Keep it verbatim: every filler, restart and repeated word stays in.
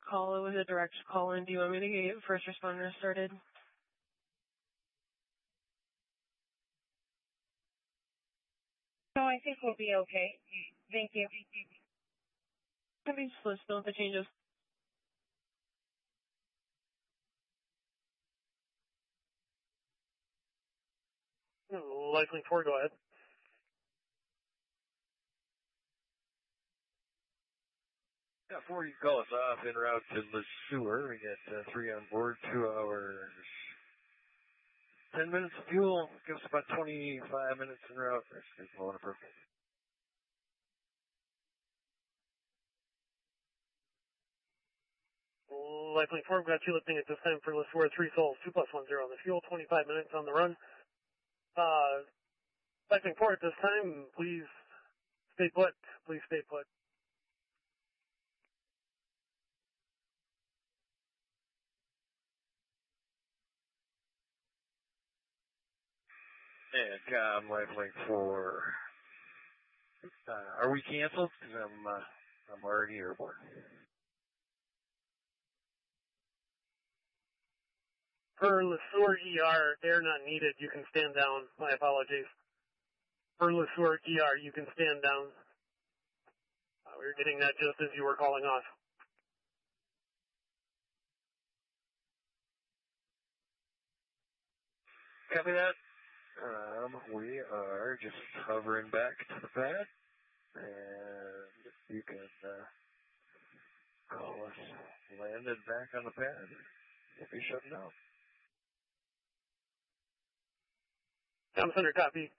call. It was a direct call in. Do you want me to get first responders started? No, I think we'll be okay. Thank you. Can we just list know the changes? Lifelink four, go ahead. Yeah, four, you can call us off en route to Le Sueur. We got uh, three on board, two hours, ten minutes of fuel. Gives us about twenty-five minutes en route. That's going appropriate. Lifelink four, we've got you lifting at this time for Le Sueur, three souls, two plus one zero on the fuel, twenty-five minutes on the run. Uh, Lifelink four at this time, please stay put. Please stay put. And com Lifelink four. Uh, are we canceled? Because I'm, uh, I'm already airborne. For Le Sueur E R, air not needed. You can stand down. My apologies. For Le Sueur E R, you can stand down. Uh, we were getting that just as you were calling off. Copy that. Um, we are just hovering back to the pad, and you can uh, call us landed back on the pad. We'll be shutting down. Tom Center, copy.